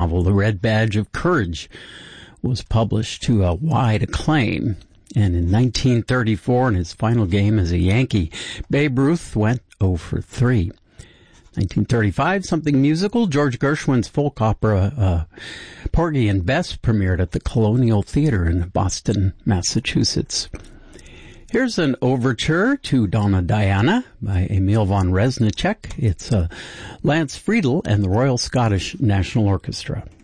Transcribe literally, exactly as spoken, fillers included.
novel, The Red Badge of Courage, was published to a wide acclaim. And in nineteen thirty-four, in his final game as a Yankee, Babe Ruth went oh for three. nineteen thirty-five, something musical. George Gershwin's folk opera, uh, Porgy and Bess, premiered at the Colonial Theater in Boston, Massachusetts. Here's an overture to Donna Diana by Emil von Reznicek. It's uh, Lance Friedel and the Royal Scottish National Orchestra.